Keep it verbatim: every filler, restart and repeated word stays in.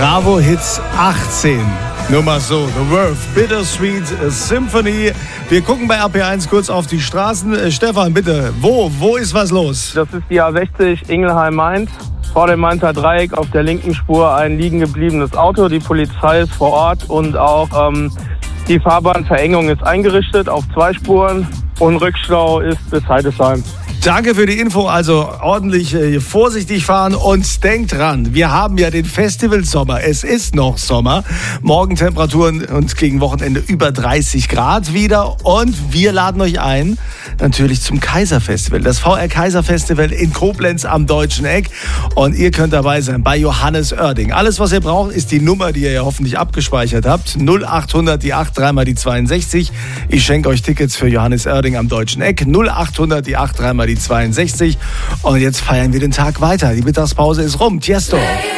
Bravo Hits achtzehn. Nur mal so, The Verve, Bittersweet Symphony. Wir gucken bei R P eins kurz auf die Straßen. Äh, Stefan, bitte, wo, wo ist was los? Das ist die A sechzig Ingelheim-Mainz. Vor dem Mainzer Dreieck auf der linken Spur ein liegen gebliebenes Auto. Die Polizei ist vor Ort und auch ähm, die Fahrbahnverengung ist eingerichtet auf zwei Spuren und Rückstau ist bis Heidesheim. Danke für die Info, also ordentlich äh, vorsichtig fahren und denkt dran, wir haben ja den Festivalsommer, es ist noch Sommer, morgen Temperaturen und gegen Wochenende über dreißig Grad wieder und wir laden euch ein, natürlich zum Kaiserfestival, das V R Kaiserfestival in Koblenz am Deutschen Eck und ihr könnt dabei sein bei Johannes Oerding. Alles, was ihr braucht, ist die Nummer, die ihr ja hoffentlich abgespeichert habt, null achthundert, die acht, dreimal die zweiundsechzig. Ich schenke euch Tickets für Johannes Oerding am Deutschen Eck, null achthundert, die acht, dreimal die zweiundsechzig und jetzt feiern wir den Tag weiter. Die Mittagspause ist rum. Tiesto.